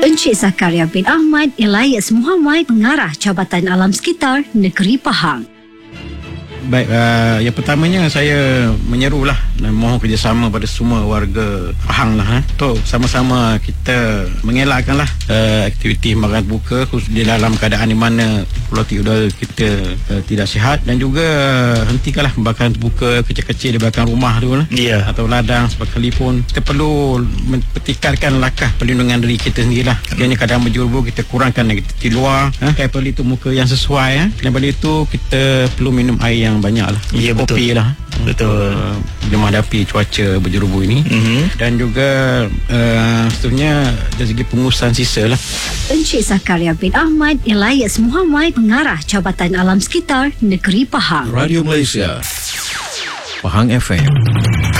Encik Zakaria bin Ahmad Elias Muhammad, Pengarah Jabatan Alam Sekitar Negeri Pahang. Baik, yang pertamanya saya menyerulah dan mohon kerjasama pada semua warga Pahang lah untuk sama-sama kita mengelakkanlah aktiviti makan buka khusus di dalam keadaan di mana kualiti udara kita tidak sihat, dan juga hentikanlah membakar buka kecil-kecil di belakang rumah tu lah, atau ladang sekalipun. Kita perlu mempertikatkan langkah perlindungan diri kita sendirilah. Sekiranya keadaan berjubur, kita kurangkan aktiviti luar, perlu itu muka yang sesuai, dan pada itu kita perlu minum air yang banyak lah. Kopi lah. Betul. Menghadapi cuaca berjerubu ini. Dan juga seterusnya dari segi pengurusan sisa lah. Encik Zakaria bin Ahmad Elias Muhammad, Pengarah Jabatan Alam Sekitar Negeri Pahang. Radio Malaysia, Pahang FM.